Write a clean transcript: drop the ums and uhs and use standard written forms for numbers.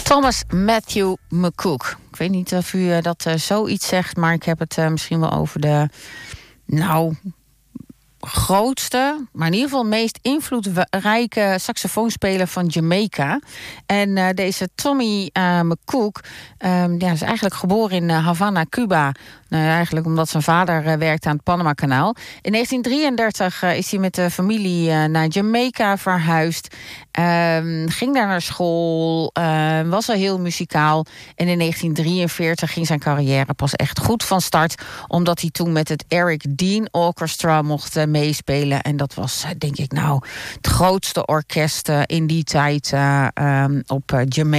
Thomas Matthew McCook. Ik weet niet of u dat zoiets zegt, maar ik heb het misschien wel over de grootste, maar in ieder geval meest invloedrijke saxofoonspeler van Jamaica. En deze Tommy McCook is eigenlijk geboren in Havana, Cuba. Eigenlijk omdat zijn vader werkte aan het Panama-kanaal. In 1933 is hij met de familie naar Jamaica verhuisd. Ging daar naar school, was al heel muzikaal. En in 1943 ging zijn carrière pas echt goed van start, omdat hij toen met het Eric Dean Orchestra mocht meespelen. En dat was, denk ik, het grootste orkest in die tijd op Jamaica.